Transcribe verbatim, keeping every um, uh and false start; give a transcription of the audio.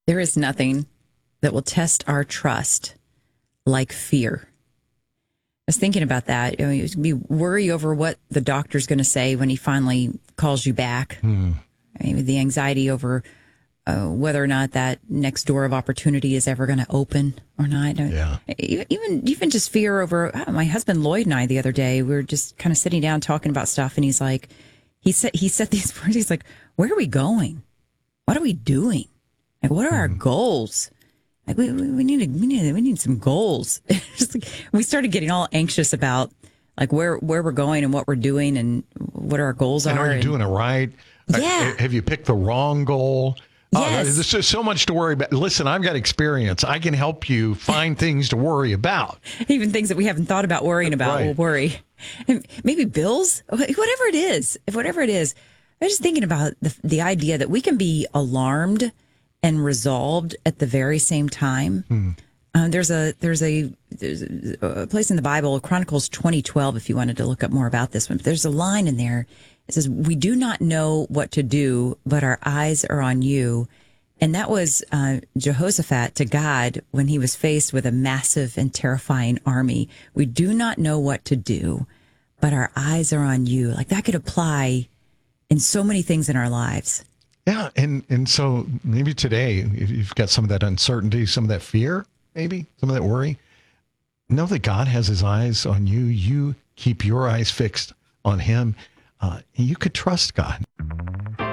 There is nothing that will test our trust like fear. I was thinking about that. You know, you be worry over what the doctor's going to say when he finally calls you back. Hmm. I mean, the anxiety over uh, whether or not that next door of opportunity is ever going to open or not. Yeah. Even even just fear over oh, my husband Lloyd and I the other day. We were just kind of sitting down talking about stuff, and he's like, he said he said these words. He's like, "Where are we going? What are we doing? Like, what are our goals?" Like we, we we need to, we need we need some goals. Just like, we started getting all anxious about like where where we're going and what we're doing and what our goals And are. are you and, doing it right? Yeah. Uh, Have you picked the wrong goal? Yes. Oh, there's just so much to worry about. Listen, I've got experience. I can help you find things to worry about. Even things that we haven't thought about worrying about, Right. we'll worry. And maybe bills, whatever it is, if whatever it is. I was just thinking about the the idea that we can be alarmed and resolved at the very same time. Hmm. Uh, there's a there's a there's a place in the Bible, Chronicles twenty twelve, if you wanted to look up more about this one. But there's a line in there. It says, "We do not know what to do, but our eyes are on you." And that was uh, Jehoshaphat to God when he was faced with a massive and terrifying army. We do not know what to do, but our eyes are on you. Like that could apply in so many things in our lives. Yeah, and and so maybe today, if you've got some of that uncertainty, some of that fear, maybe some of that worry, know that God has his eyes on you. You keep your eyes fixed on him. Uh, you could trust God.